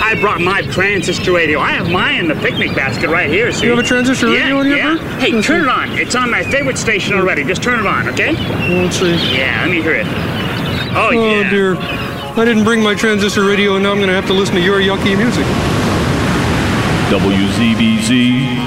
I brought my transistor radio. I have mine in the picnic basket right here, see? You have a transistor radio in here, Bert? Hey, turn it on. It's on my favorite station already. Just turn it on, okay? Well, let's see. Yeah, let me hear it. Oh, Oh, yeah. dear. I didn't bring my transistor radio, and now I'm going to have to listen to your yucky music. WZBZ